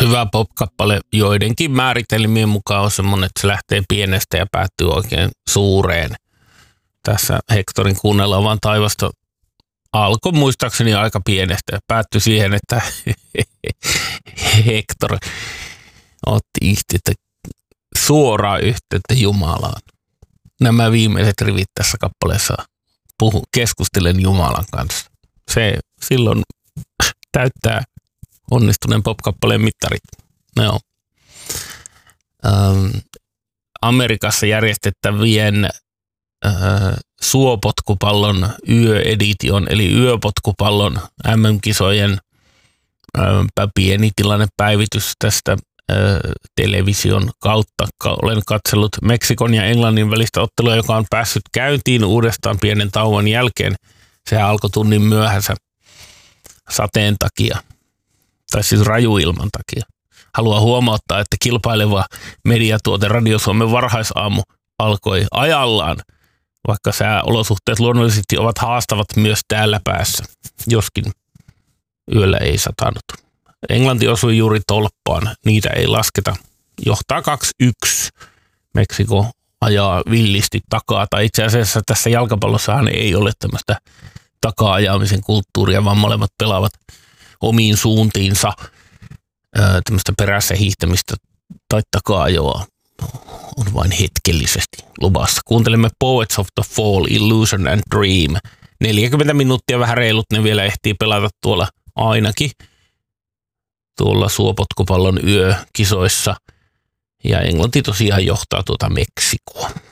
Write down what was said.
hyvä pop-kappale. Joidenkin määritelmien mukaan on semmoinen, että se lähtee pienestä ja päättyy oikein suureen. Tässä Hectorin Kuunnellaan vaan taivasta alkoi muistaakseni aika pienestä ja päättyi siihen, että Hector otti suoraa yhteyttä Jumalaan. Nämä viimeiset rivit tässä kappaleessa keskustelen Jumalan kanssa. Se silloin täyttää onnistuneen pop-kappaleen mittarit. No. Amerikassa järjestettävien suopotkupallon yöedition, eli yöpotkupallon MM-kisojen pieni tilannepäivitys tästä television kautta. Olen katsellut Meksikon ja Englannin välistä ottelua, joka on päässyt käyntiin uudestaan pienen tauon jälkeen. Sehän alkoi tunnin myöhässä sateen takia, tai siis rajuilman takia. Haluan huomauttaa, että kilpaileva mediatuote Radio Suomen varhaisaamu alkoi ajallaan, vaikka sääolosuhteet luonnollisesti ovat haastavat myös täällä päässä, joskin yöllä ei satanut. Englanti osui juuri tolppaan, niitä ei lasketa. Johtaa 2-1. Meksiko ajaa villisti takaa, tai itse asiassa tässä jalkapallossahan ei ole tämmöistä takaa-ajamisen kulttuuria, vaan molemmat pelaavat omiin suuntiinsa tämmöistä perässä hiihtämistä tai takaa-ajoa on vain hetkellisesti luvassa. Kuuntelemme Poets of the Fall, Illusion and Dream. 40 minuuttia vähän reilut, ne vielä ehtii pelata tuolla ainakin tuolla suopotkupallon yökisoissa. Ja Englanti tosiaan johtaa tuota Meksikoa.